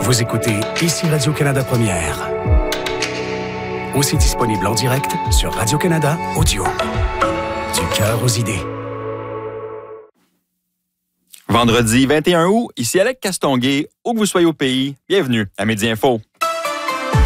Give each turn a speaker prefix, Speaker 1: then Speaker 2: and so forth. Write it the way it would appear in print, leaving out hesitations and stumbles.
Speaker 1: Vous écoutez ici Radio-Canada Première. Aussi disponible en direct sur Radio-Canada Audio. Du cœur aux idées.
Speaker 2: Vendredi 21 août, ici Alec Castonguay, où que vous soyez au pays, bienvenue à Midi Info.